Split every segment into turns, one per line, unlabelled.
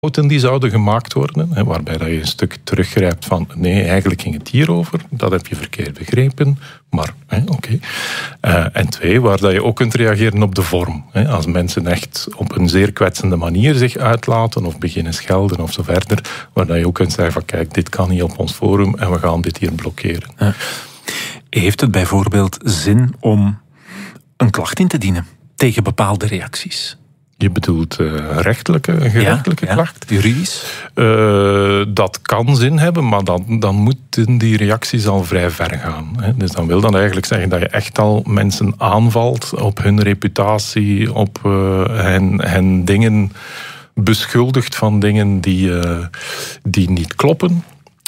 fouten die zouden gemaakt worden, waarbij dat je een stuk teruggrijpt van nee, eigenlijk ging het hierover, dat heb je verkeerd begrepen, maar oké. En 2, waar dat je ook kunt reageren op de vorm. Als mensen echt op een zeer kwetsende manier zich uitlaten of beginnen schelden of zo verder, waar dat je ook kunt zeggen van kijk, dit kan niet op ons forum en we gaan dit hier blokkeren.
Heeft het bijvoorbeeld zin om een klacht in te dienen tegen bepaalde reacties?
Je bedoelt een gerechtelijke klacht?
Juridisch?
Dat kan zin hebben, maar dan moeten die reacties al vrij ver gaan. Dus dan wil dat eigenlijk zeggen dat je echt al mensen aanvalt op hun reputatie, op hen dingen beschuldigt van dingen die niet kloppen.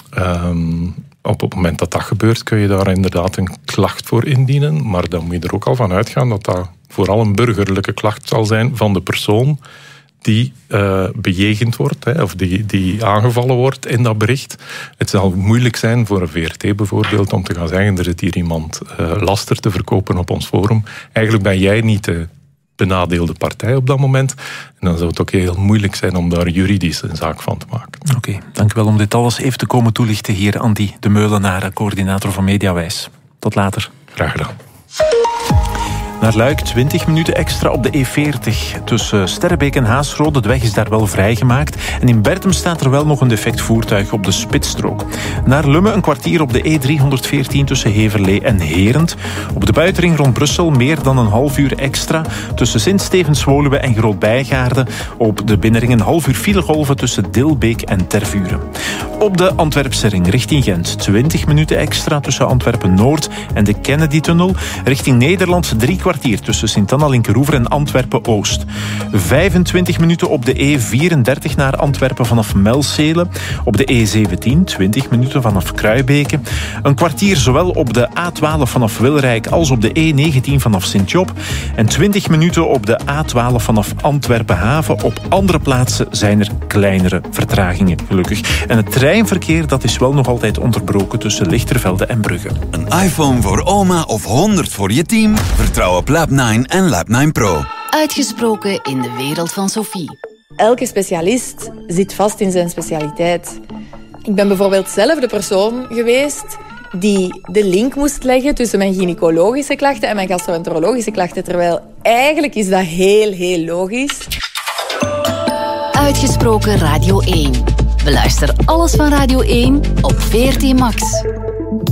Op het moment dat dat gebeurt kun je daar inderdaad een klacht voor indienen, maar dan moet je er ook al van uitgaan dat dat vooral een burgerlijke klacht zal zijn van de persoon die bejegend wordt, of die aangevallen wordt in dat bericht. Het zal moeilijk zijn voor een VRT bijvoorbeeld om te gaan zeggen er zit hier iemand laster te verkopen op ons forum. Eigenlijk ben jij niet de benadeelde partij op dat moment. En dan zou het ook heel moeilijk zijn om daar juridisch een zaak van te maken.
Oké, dank u wel om dit alles even te komen toelichten hier. Andy de Meulenaar, coördinator van Mediawijs. Tot later.
Graag gedaan.
Naar Luik 20 minuten extra op de E40. Tussen Sterrebeek en Haasrode, de weg is daar wel vrijgemaakt. En in Bertum staat er wel nog een defect voertuig op de spitsstrook. Naar Lumme een kwartier op de E314 tussen Heverlee en Herent. Op de buitenring rond Brussel meer dan een half uur extra. Tussen Sint-Stevens-Woluwe en Groot-Bijgaarde. Op de binnenring een half uur filegolven tussen Dilbeek en Tervuren. Op de Antwerpse ring richting Gent 20 minuten extra tussen Antwerpen-Noord en de Kennedy-tunnel. Richting Nederland 3 kwartier tussen Sint-Anna-Linkeroever en Antwerpen-Oost. 25 minuten op de E34 naar Antwerpen vanaf Melcelen. Op de E17 20 minuten vanaf Kruibeke. Een kwartier zowel op de A12 vanaf Wilrijk als op de E19 vanaf Sint-Job. En 20 minuten op de A12 vanaf Antwerpen-Haven. Op andere plaatsen zijn er kleinere vertragingen, gelukkig. En het treinverkeer dat is wel nog altijd onderbroken tussen Lichtervelde en Brugge.
Een iPhone voor oma of 100 voor je team? Vertrouw op Lab 9 en Lab 9 Pro.
Uitgesproken in de wereld van Sophie.
Elke specialist zit vast in zijn specialiteit. Ik ben bijvoorbeeld zelf de persoon geweest die de link moest leggen tussen mijn gynaecologische klachten en mijn gastroenterologische klachten. Terwijl eigenlijk is dat heel logisch.
Uitgesproken Radio 1. Beluister alles van Radio 1 op VRT Max.